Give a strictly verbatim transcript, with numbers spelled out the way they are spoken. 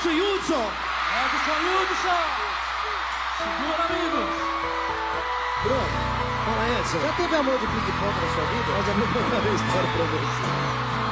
Edson e Hudson. Edson e Hudson. Segura, amigos. Bruno, fala, Edson. Já teve amor de ping-pong na sua vida? Eu já vou contar uma história pra você.